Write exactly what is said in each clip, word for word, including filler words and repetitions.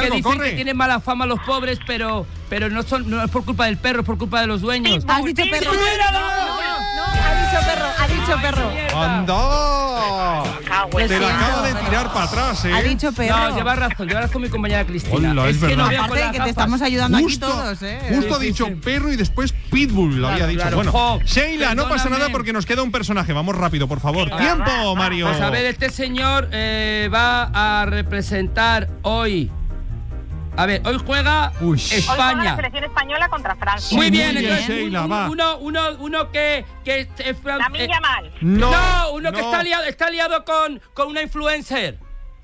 porque algo, dicen corre. que tienen mala fama los pobres, pero, pero no, son, no es por culpa del perro, es por culpa de los dueños. Has dicho perro. No, ha dicho perro, ha dicho perro. ¡Anda! Te la acabo de tirar para atrás, ¿eh? Ha dicho perro. No, llevas razón, llevas razón mi compañera Cristina. Hola, es es que verdad. no veo con Aparte de las que te gafas. estamos ayudando Justo, aquí todos, ¿eh? justo ha Sí, sí, dicho sí. perro y después pitbull, lo había Claro, dicho. claro. Bueno, Jo, Sheila, no pasa perdóname. nada porque nos queda un personaje. Vamos rápido, por favor. Venga, ¡Tiempo, va, va. Mario! Pues a ver, este señor eh, va a representar hoy. A ver, hoy juega Uy. Hoy juega España. la selección española contra Francia. Muy Muy bien, bien, entonces Sheila, un- va. uno, uno, uno que, que es fran- La milla eh, mal. No, no, uno que no. está liado, está liado con, con una influencer.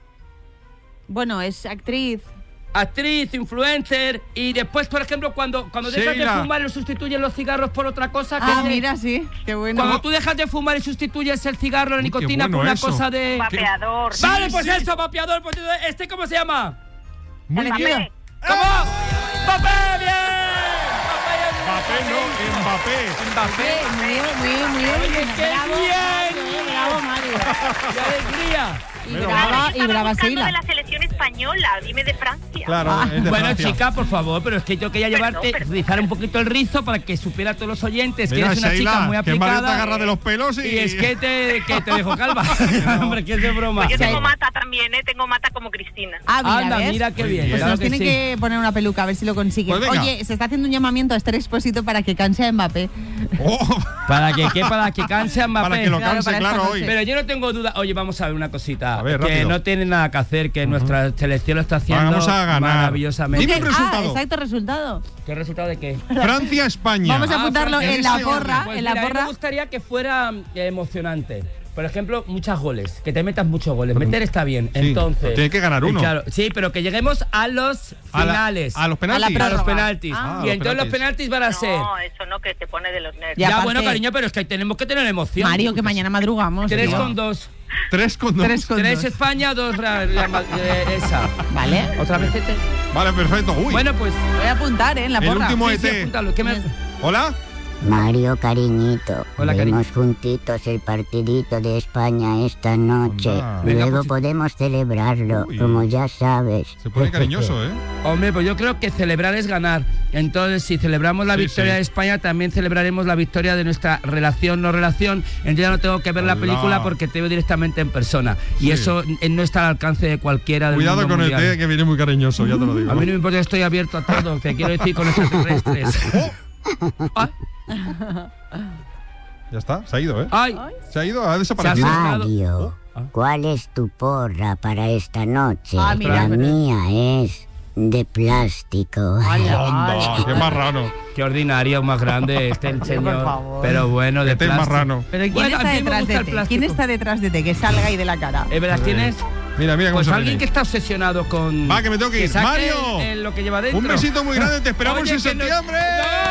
Bueno, es actriz. Actriz, influencer, y después, por ejemplo, cuando, cuando dejas Sheila. de fumar y sustituyen los cigarros por otra cosa. que Ah, es de- mira, sí. Qué bueno. Cuando tú dejas de fumar y sustituyes el cigarro, la Uy, qué nicotina, bueno por una eso. cosa de. Vapeador. Vale, pues sí. eso, vapeador. Pues, ¿este cómo se llama? Muy Elegido. bien. ¿Cómo? ¡Mbappé! ¡Bien! Mbappé, no, Mbappé. ¡Mbappé! Muy bien, muy bien, muy bien. Oye, qué Bravo, bien. Bravo, Mario. ¡Qué alegría! Y Menos brava, mal. y brava buscando Sheila. de la selección española, dime de Francia. Claro, Ah. es de Bueno, Francia. chica, por favor, pero es que yo quería Perdón, llevarte, perdón. rizar un poquito el rizo para que supiera a todos los oyentes Mira, que eres una Sheila, chica muy que Mario te aplicada. agarra de los pelos y... Y es que te, que te dejo calva. Hombre, que es de broma. Pues yo tengo Sí. mata también, ¿eh? Tengo mata como Cristina. Ah, mira, Anda, ¿ves? mira qué Muy bien. bien. Pues claro nos que tiene sí. que poner una peluca, a ver si lo consigue. Pues venga. Oye, se está haciendo un llamamiento a Esther Expósito para que canse a Mbappé. Oh, Para que, ¿qué? Para que canse a Mbappé. para que lo Claro, canse, para esta claro, noche. hoy. Pero yo no tengo duda. Oye, vamos a ver una cosita. A ver, que rápido. no tiene nada que hacer, que nuestra selección lo está haciendo Vamos a ganar. maravillosamente. Dime el resultado. Ah, exacto, resultado. ¿Qué resultado de qué? Francia-España. Vamos a apuntarlo Francia, en la ese porra. orden. Pues en la mira, a mí porra. me gustaría que fuera eh, emocionante. Por ejemplo, muchos goles, que te metas muchos goles. Meter está bien, Sí, entonces. tiene que ganar y uno. Claro, sí, pero que lleguemos a los A la- finales. a los penaltis. A la A los prórroga. penaltis. Ah. y los entonces los penaltis. penaltis van a ser. No, eso no, que te pone de los nervios. Y Ya, aparte- bueno, cariño, pero es que tenemos que tener emoción. Mario, que mañana madrugamos. Tres tío. con dos. Tres con dos. Tres con Tres dos. España, dos Real- Real Madrid, eh, esa. Vale. Otra vez este. Vale, perfecto. Uy. Bueno, pues. Voy a apuntar, ¿eh? En la El porra. último Sí, sí, E T. apúntalo, que me- Hola. Mario, cariñito, Hola, cariño. vemos juntitos el partidito de España esta noche. Anda. Venga, Luego pues- podemos celebrarlo, Uy. como ya sabes. Se pone cariñoso, ¿eh? Hombre, pues yo creo que celebrar es ganar. Entonces, si celebramos la Sí, victoria sí. de España, también celebraremos la victoria de nuestra relación, no relación. Entonces ya no tengo que ver la Hola. película porque te veo directamente en persona. Y Sí. eso eh, no está al alcance de cualquiera del Cuidado mundo con el mundial. té, que viene muy cariñoso, ya te lo digo. A mí no me importa, estoy abierto a todo. Te quiero decir con extraterrestres. Ay, Ya está, se ha ido, ¿eh? ay. Se ha ido, ha desaparecido. Se ha- Mario, Ah. ¿cuál es tu porra para esta noche? Ah, mira, La pero- mía es de plástico. Anda, qué marrano. Qué ordinario más grande este el señor. favor. Pero bueno, de Este es plástico. marrano. Pero ¿quién Bueno, a está mí me detrás gusta de el ti? plástico. ¿Quién está detrás de ti? Que salga ahí de la cara. ¿Es verdad quién es? Mira, mira cómo Pues se alguien que viene. está obsesionado con. Va, que me tengo que ir. saque ¡Mario! el- el- lo que lleva dentro. Un besito muy grande, te esperamos Oye, en que no- septiembre. ¡No!